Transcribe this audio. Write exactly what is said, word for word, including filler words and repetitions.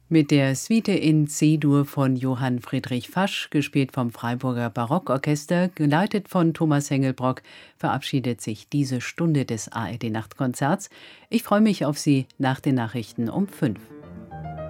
Mit der Suite in C-Dur von Johann Friedrich Fasch, gespielt vom Freiburger Barockorchester, geleitet von Thomas Hengelbrock, verabschiedet sich diese Stunde des A R D-Nachtkonzerts. Ich freue mich auf Sie nach den Nachrichten um fünf.